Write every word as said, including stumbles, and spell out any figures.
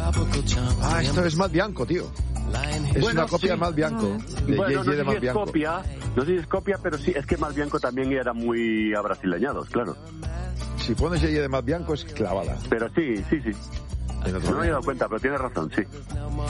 Ah, esto es Mal Bianco, tío. Es Bueno, una copia sí. de Mal Bianco. De Bueno, J J no de sé Mal si es Bianco. copia, no sé si es copia, pero sí, es que Mal Bianco también era muy abrasileñados, claro. Si pones J J de Mal Bianco es clavada. Pero sí, sí, sí. En otro No me he dado cuenta, pero tienes razón, sí.